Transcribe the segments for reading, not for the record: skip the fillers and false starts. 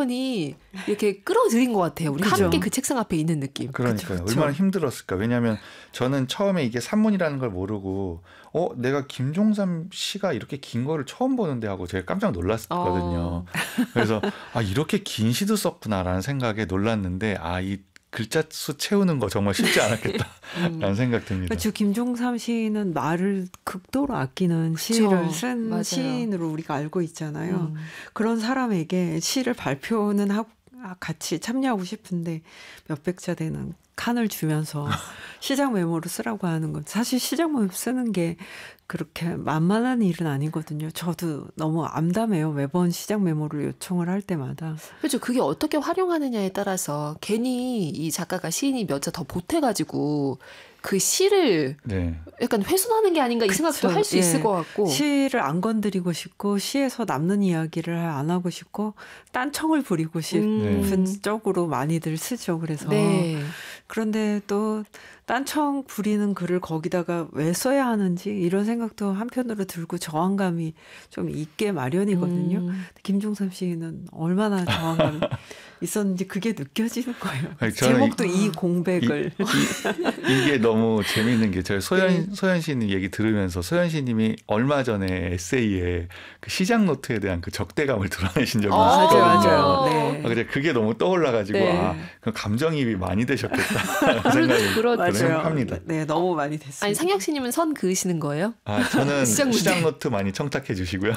우연히 이렇게 끌어들인 것 같아요. 우리 그죠. 함께 그 책상 앞에 있는 느낌. 그러니까요. 그쵸. 얼마나 힘들었을까. 왜냐하면 저는 처음에 이게 산문이라는 걸 모르고 내가 김종삼 씨가 이렇게 긴 거를 처음 보는데 하고 제가 깜짝 놀랐거든요. 그래서 이렇게 긴 시도 썼구나라는 생각에 놀랐는데 이 글자 수 채우는 거 정말 쉽지 않았겠다라는 생각 듭니다. 그렇죠. 김종삼 시인은 말을 극도로 아끼는 그쵸. 시를 쓴 맞아요. 시인으로 우리가 알고 있잖아요. 그런 사람에게 시를 발표는 하고 같이 참여하고 싶은데 몇백 자 되는 칸을 주면서 시작 메모를 쓰라고 하는 건 사실 시작 메모 쓰는 게 그렇게 만만한 일은 아니거든요. 저도 너무 암담해요. 매번 시작 메모를 요청을 할 때마다. 그렇죠. 그게 어떻게 활용하느냐에 따라서 괜히 이 작가가 시인이 몇 자 더 보태가지고 그 시를 네. 약간 훼손하는 게 아닌가 이 생각도 할 수 있을 것 같고. 시를 안 건드리고 싶고 시에서 남는 이야기를 안 하고 싶고 딴청을 부리고 싶은 쪽으로 많이들 쓰죠. 그래서 네. 그런데 또 딴청 부리는 글을 거기다가 왜 써야 하는지 이런 생각도 한편으로 들고 저항감이 좀 있게 마련이거든요. 김종삼 시인은 얼마나 저항감이 있었는지 그게 느껴지는 거예요. 아니, 제목도 이 공백을. 이게 너무 재미있는 게 제가 소연 씨님 얘기 들으면서 소연 씨님이 얼마 전에 에세이에 그 시작 노트에 대한 그 적대감을 드러내신 적이 있었거든요. 맞아요. 네. 그게 너무 떠올라가지고 네. 그럼 감정이입이 많이 되셨겠다 생각을 합니다. 네, 너무 많이 됐습니다. 아니 상혁 씨님은 선 그으시는 거예요? 저는 시작 노트 많이 청탁해 주시고요.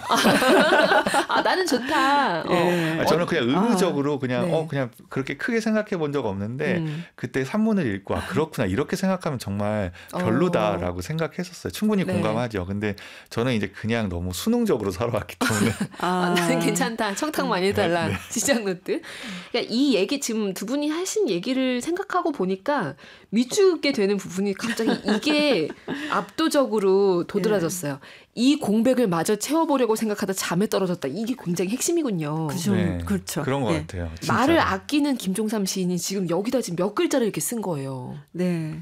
나는 좋다. 네. 저는 그냥 의무적으로 그냥 네. 그냥 그렇게 크게 생각해 본 적 없는데 그때 산문을 읽고 그렇구나 이렇게 생각하면 정말 별로다라고 생각했었어요. 충분히 네. 공감하죠. 근데 저는 이제 그냥 너무 수능적으로 살아왔기 때문에 나는 괜찮다. 청탁 많이 해달라. 네. 시작 노트. 그러니까 이 얘기 지금 두 분이 하신 얘기를 생각하고 보니까 미치게 되는 부분이 갑자기 이게 압도적으로 도드라졌어요. 이 공백을 마저 채워보려고 생각하다 잠에 떨어졌다. 이게 굉장히 핵심이군요. 그렇죠. 그런 것 같아요. 진짜. 말을 아끼는 김종삼 시인이 지금 여기다 지금 몇 글자를 이렇게 쓴 거예요. 네.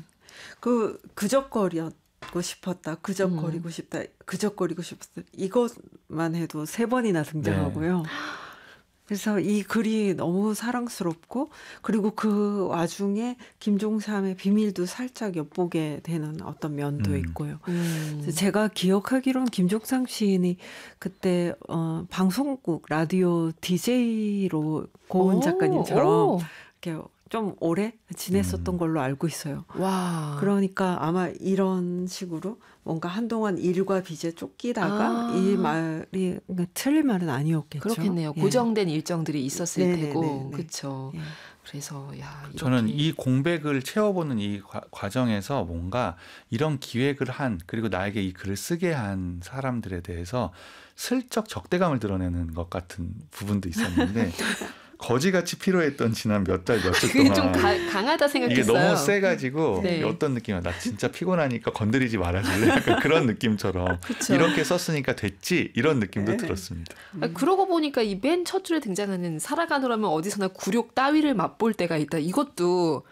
그저거리고 싶었다. 그저거리고 싶다. 그저거리고 싶었다. 이것만 해도 3번이나 등장하고요. 네. 그래서 이 글이 너무 사랑스럽고 그리고 그 와중에 김종삼의 비밀도 살짝 엿보게 되는 어떤 면도 있고요. 제가 기억하기로는 김종삼 시인이 그때 방송국 라디오 DJ로 고은 작가님처럼 이렇게 좀 오래 지냈었던 걸로 알고 있어요. 와. 그러니까 아마 이런 식으로 뭔가 한동안 일과 빚에 쫓기다가 이 말이 틀린 말은 아니었겠죠. 그렇겠네요. 고정된 일정들이 있었을 테고. 그렇죠. 그래서 이렇게. 저는 이 공백을 채워보는 이 과정에서 뭔가 이런 기획을 한 그리고 나에게 이 글을 쓰게 한 사람들에 대해서 슬쩍 적대감을 드러내는 것 같은 부분도 있었는데 거지같이 필요했던 지난 몇 달, 몇 주 동안 좀 강하다 생각했어요. 이게 너무 세가지고 어떤 느낌이야. 나 진짜 피곤하니까 건드리지 말아줄래? 약간 그런 느낌처럼 이렇게 썼으니까 됐지? 이런 느낌도 들었습니다. 그러고 보니까 이 맨 첫 줄에 등장하는 살아가노라면 어디서나 굴욕 따위를 맛볼 때가 있다. 이것도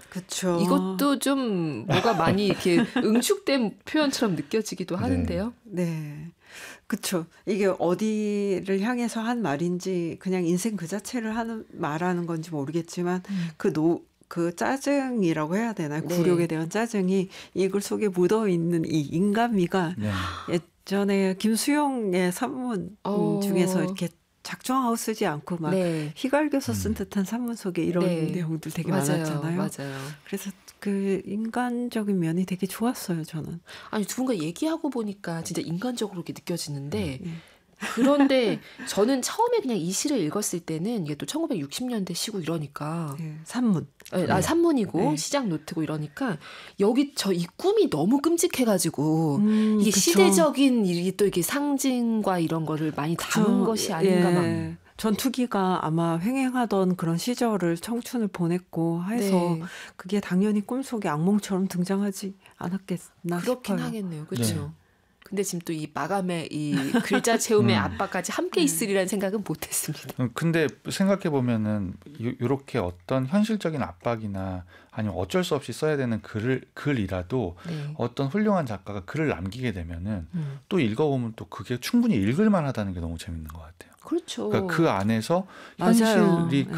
좀 뭐가 많이 이렇게 응축된 표현처럼 느껴지기도 하는데요. 네. 그렇죠. 이게 어디를 향해서 한 말인지 그냥 인생 그 자체를 말하는 건지 모르겠지만 그 짜증이라고 해야 되나요? 굴욕에 대한 짜증이 이 글 속에 묻어있는 이 인간미가 예전에 김수용의 산문 중에서 이렇게 작정하고 쓰지 않고 막 휘갈겨서 쓴 듯한 산문 속에 이런 내용들 되게 많았잖아요. 맞아요. 그래서 그 인간적인 면이 되게 좋았어요, 저는. 아니, 누군가 얘기하고 보니까 진짜 인간적으로 이렇게 느껴지는데 그런데 저는 처음에 그냥 이 시를 읽었을 때는 이게 또 1960년대 시고 이러니까 산문. 산문이고 시작 노트고 이러니까 여기 이 꿈이 너무 끔찍해가지고 이게 시대적인 이게 또 이게 상징과 이런 거를 많이 담은 것이 아닌가 막. 전투기가 아마 횡행하던 그런 시절을 청춘을 보냈고 해서 그게 당연히 꿈속에 악몽처럼 등장하지 않았겠나 그렇긴 싶어요. 하겠네요. 그렇죠. 근데 지금 또 이 마감의 이 글자 채움의 압박까지 함께 있으리라는 생각은 못했습니다. 근데 생각해 보면은 이렇게 어떤 현실적인 압박이나 아니면 어쩔 수 없이 써야 되는 글이라도 어떤 훌륭한 작가가 글을 남기게 되면은 또 읽어보면 또 그게 충분히 읽을만하다는 게 너무 재밌는 것 같아요. 그렇죠. 그러니까 그 안에서 현실이